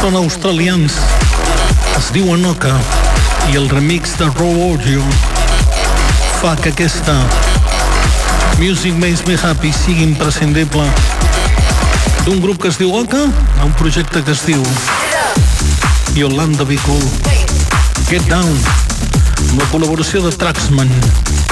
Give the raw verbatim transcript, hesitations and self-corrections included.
Són australians, es diuen Oka, i el remix de Raw Audio fa que aquesta Music Makes Me Happy sigui imprescindible d'un grup que es diu Oka a un projecte que es diu Yolanda Be Cool. Get Down, amb la col·laboració de Traxman.